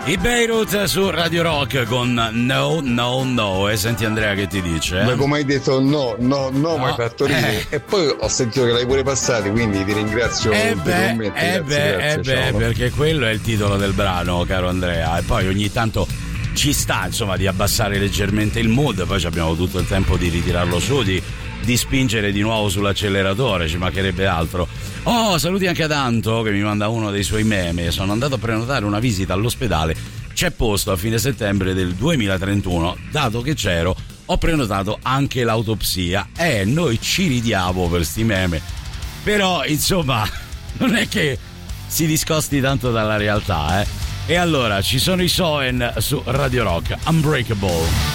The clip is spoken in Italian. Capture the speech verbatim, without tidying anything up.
I Beirut su Radio Rock con No No No. E senti Andrea che ti dice? Ma come hai detto no, no, no, no. mi hai fatto ridere. Eh. E poi ho sentito che l'hai pure passato, quindi ti ringrazio. Eh beh, eh grazie, beh, grazie, eh beh, ciao. perché quello è il titolo del brano, caro Andrea. E poi ogni tanto ci sta, insomma, di abbassare leggermente il mood. Poi abbiamo tutto il tempo di ritirarlo su, di, di spingere di nuovo sull'acceleratore, ci mancherebbe altro. Oh, saluti anche ad Anto che mi manda uno dei suoi meme. Sono andato a prenotare una visita all'ospedale, c'è posto a fine settembre del duemilatrentuno, dato che c'ero ho prenotato anche l'autopsia. Eh, noi ci ridiamo per sti meme, però insomma non è che si discosti tanto dalla realtà, eh. E allora ci sono i Soen su Radio Rock, Unbreakable.